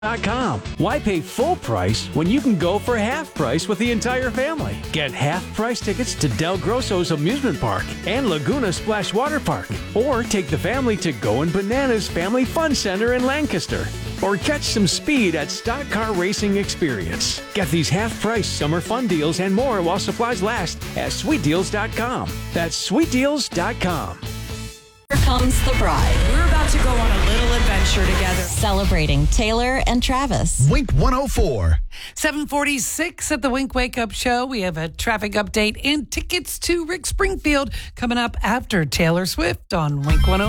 Why pay full price when you can go for half price with the entire family? Get half price tickets to Del Grosso's Amusement Park and Laguna Splash Water Park. Or take the family to Goin' Bananas Family Fun Center in Lancaster. Or catch some speed at Stock Car Racing Experience. Get these half-price summer fun deals and more while supplies last at sweetdeals.com. That's sweetdeals.com. Here comes the bride. We're about to go on a little adventure together. Celebrating Taylor and Travis. Wink 104. 7:46 at the Wink Wake Up Show. We have a traffic update and tickets to Rick Springfield coming up after Taylor Swift on Wink 104.